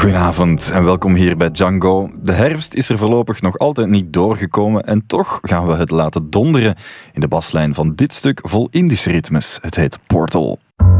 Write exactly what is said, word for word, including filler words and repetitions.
Goedenavond en welkom hier bij Django. De herfst is er voorlopig nog altijd niet doorgekomen en toch gaan we het laten donderen in de baslijn van dit stuk vol Indische ritmes. Het heet Portal.